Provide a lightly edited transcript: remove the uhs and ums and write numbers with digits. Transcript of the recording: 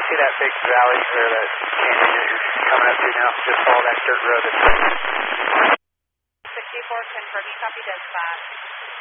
see that big valley or that canyon that you're coming up to now? Just follow that dirt road. 64, confirming, copy dispatch.